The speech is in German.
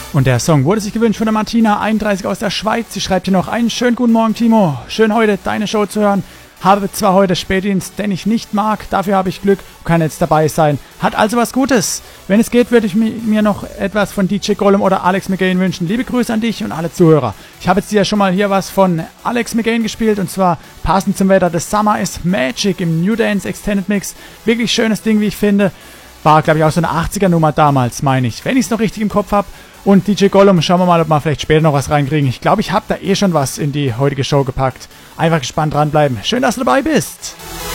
Und der Song wurde sich gewünscht von der Martina, 31 aus der Schweiz. Sie schreibt hier noch einen schönen guten Morgen, Timo. Schön heute deine Show zu hören. Habe zwar heute Spätdienst, den ich nicht mag, dafür habe ich Glück und kann jetzt dabei sein. Hat also was Gutes. Wenn es geht, würde ich mir noch etwas von DJ Gollum oder Alex McGain wünschen. Liebe Grüße an dich und alle Zuhörer. Ich habe jetzt ja schon mal hier was von Alex McGain gespielt und zwar passend zum Wetter. The Summer is Magic im New Dance Extended Mix. Wirklich schönes Ding, wie ich finde. War, glaube ich, auch so eine 80er-Nummer damals, meine ich. Wenn ich es noch richtig im Kopf habe. Und DJ Gollum, schauen wir mal, ob wir vielleicht später noch was reinkriegen. Ich glaube, ich habe da schon was in die heutige Show gepackt. Einfach gespannt dranbleiben. Schön, dass du dabei bist.